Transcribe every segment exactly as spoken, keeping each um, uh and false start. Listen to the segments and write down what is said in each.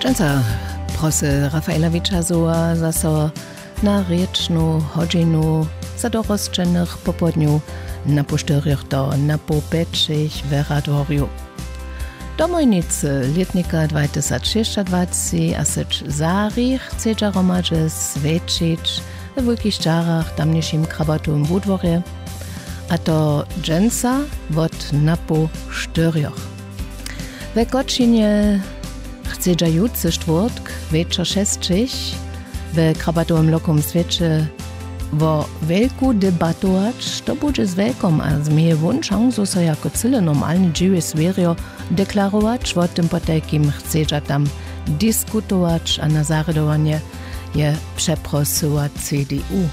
Dżęca prosy Rafaelowicza zoa zaso na riecznu hodzinu za dorosczenych popołudniu na posztyrych do na popeczych w Radworiu. Do mojnicy letnika dwa tysiące dwadzieścia a sycz zari chce romadze svečić w wielkich czarach tamniejszym krabatum w Udworze, a to dżęca wot na posztyrych. W Koczynie chce dżajucy czwartk wieczor szesćich w krabatowym lokum świecie wo wielku debatować, to będzie z wielką, a z mnie wunszą, so so jako cyle normalny dziwy sferio deklarować, o tym potekim chce tam dyskutować, a na zaredowanie je przeprosyła C D U.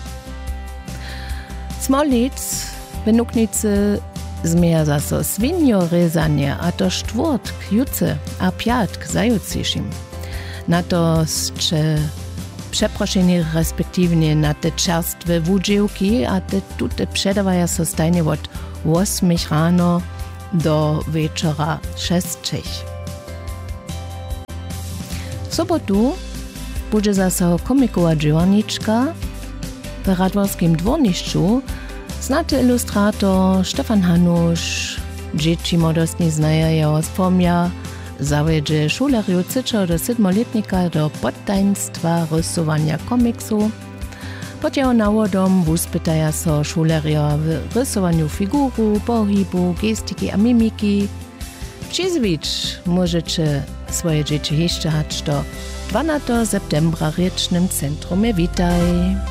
Smolic w Nuknicy zmieja zaso swinio rezanie, a to czwartk, juce, a piatk zajutrzejszym. Na to jeszcze przeproszenie respektywnie na te czerstwe wódziłki, a te tutaj przedawają so stajnie od ósmej rano do wieczora szesćich. W sobotu będzie zaso komikowa dziewaniczka w Radworskim dworniszczu, znaty ilustrator Stefan Hanusz, dzieci młodostni znają wspomnia, zawiedzie szuleriu cyczo do siedmoletnika do podtaństwa rysowania komiksu. Podział nawodom wuspytaja so szuleria w rysowaniu figuru, pohybu, gestiki a mimiki. Przyzwicz możecie swoje dzieci jeszcze hać do dwunastego septembra w Riecznym Centrum. Witaj!